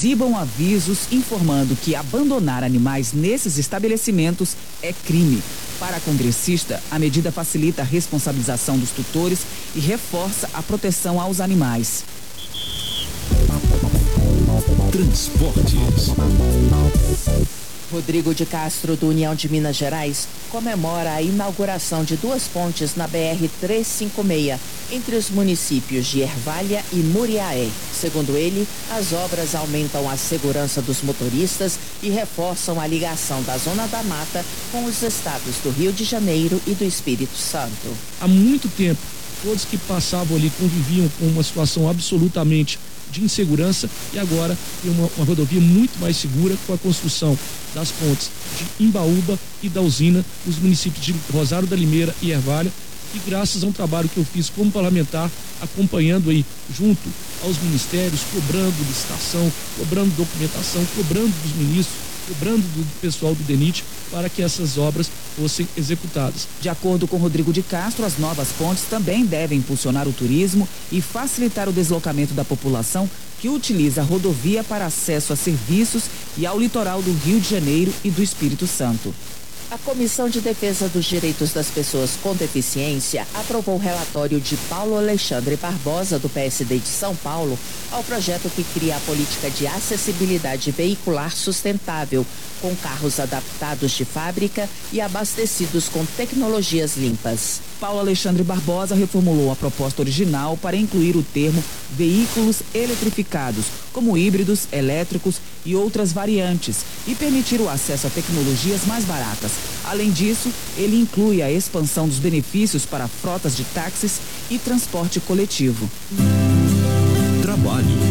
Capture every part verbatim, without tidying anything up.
exibam avisos informando que abandonar animais nesses estabelecimentos é crime. Para a congressista, a medida facilita a responsabilização dos tutores e reforça a proteção aos animais. Transportes. Rodrigo de Castro, do União de Minas Gerais, comemora a inauguração de duas pontes na B R trezentos e cinquenta e seis, entre os municípios de Ervália e Muriaé. Segundo ele, as obras aumentam a segurança dos motoristas e reforçam a ligação da Zona da Mata com os estados do Rio de Janeiro e do Espírito Santo. Há muito tempo, todos que passavam ali conviviam com uma situação absolutamente de insegurança, e agora tem uma, uma rodovia muito mais segura com a construção das pontes de Imbaúba e da usina nos municípios de Rosário da Limeira e Ervália, e graças a um trabalho que eu fiz como parlamentar, acompanhando aí junto aos ministérios, cobrando licitação, cobrando documentação, cobrando dos ministros, cobrando do pessoal do DENIT para que essas obras fossem executadas. De acordo com Rodrigo de Castro, as novas pontes também devem impulsionar o turismo e facilitar o deslocamento da população que utiliza a rodovia para acesso a serviços e ao litoral do Rio de Janeiro e do Espírito Santo. A Comissão de Defesa dos Direitos das Pessoas com Deficiência aprovou o relatório de Paulo Alexandre Barbosa, do P S D de São Paulo, ao projeto que cria a política de acessibilidade veicular sustentável, com carros adaptados de fábrica e abastecidos com tecnologias limpas. Paulo Alexandre Barbosa reformulou a proposta original para incluir o termo veículos eletrificados, como híbridos, elétricos e outras variantes, e permitir o acesso a tecnologias mais baratas. Além disso, ele inclui a expansão dos benefícios para frotas de táxis e transporte coletivo. Trabalho.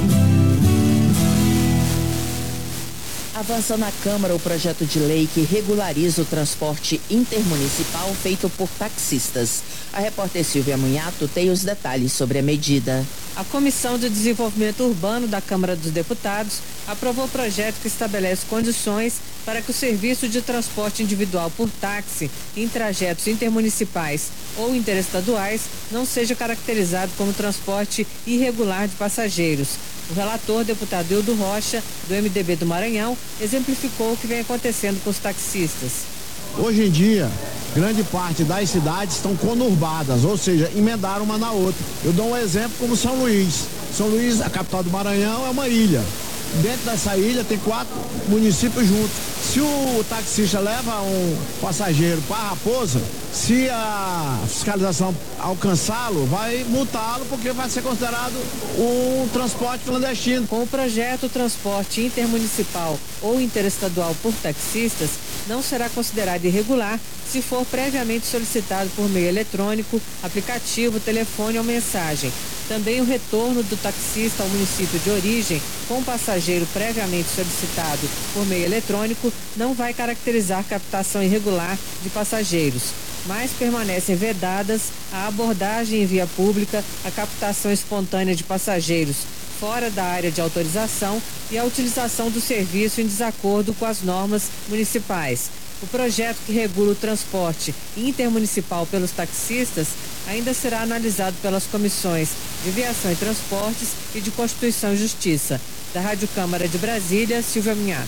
Avança na Câmara o projeto de lei que regulariza o transporte intermunicipal feito por taxistas. A repórter Silvia Munhato tem os detalhes sobre a medida. A Comissão de Desenvolvimento Urbano da Câmara dos Deputados aprovou o projeto que estabelece condições para que o serviço de transporte individual por táxi em trajetos intermunicipais ou interestaduais não seja caracterizado como transporte irregular de passageiros. O relator, deputado Hildo Rocha, do M D B do Maranhão, exemplificou o que vem acontecendo com os taxistas. Hoje em dia, grande parte das cidades estão conurbadas, ou seja, emendaram uma na outra. Eu dou um exemplo como São Luís. São Luís, a capital do Maranhão, é uma ilha. Dentro dessa ilha tem quatro municípios juntos. Se o taxista leva um passageiro para a Raposa, se a fiscalização alcançá-lo, vai multá-lo porque vai ser considerado um transporte clandestino. Com o projeto, o transporte intermunicipal ou interestadual por taxistas não será considerado irregular se for previamente solicitado por meio eletrônico, aplicativo, telefone ou mensagem. Também o retorno do taxista ao município de origem com passageiro previamente solicitado por meio eletrônico não vai caracterizar captação irregular de passageiros, mas permanecem vedadas a abordagem em via pública, a captação espontânea de passageiros fora da área de autorização e a utilização do serviço em desacordo com as normas municipais. O projeto que regula o transporte intermunicipal pelos taxistas ainda será analisado pelas comissões de Viação e Transportes e de Constituição e Justiça. Da Rádio Câmara de Brasília, Silvia Minhato.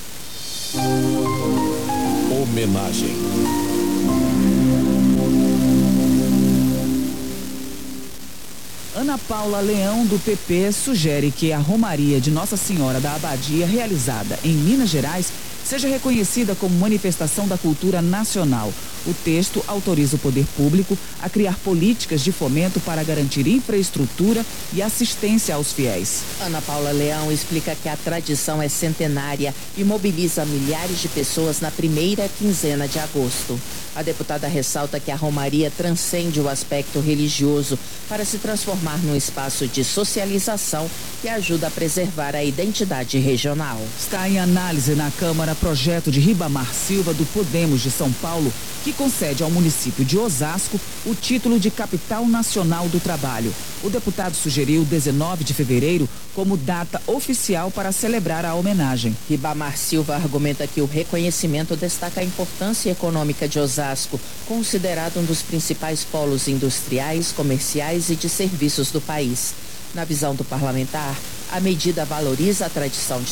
Homenagem. Ana Paula Leão, do P P, sugere que a Romaria de Nossa Senhora da Abadia, realizada em Minas Gerais, seja reconhecida como manifestação da cultura nacional. O texto autoriza o poder público a criar políticas de fomento para garantir infraestrutura e assistência aos fiéis. Ana Paula Leão explica que a tradição é centenária e mobiliza milhares de pessoas na primeira quinzena de agosto. A deputada ressalta que a Romaria transcende o aspecto religioso para se transformar num espaço de socialização que ajuda a preservar a identidade regional. Está em análise na Câmara projeto de Ribamar Silva, do Podemos de São Paulo, que concede ao município de Osasco o título de Capital Nacional do Trabalho. O deputado sugeriu dezenove de fevereiro como data oficial para celebrar a homenagem. Ribamar Silva argumenta que o reconhecimento destaca a importância econômica de Osasco, considerado um dos principais polos industriais, comerciais e de serviços do país. Na visão do parlamentar, a medida valoriza a tradição de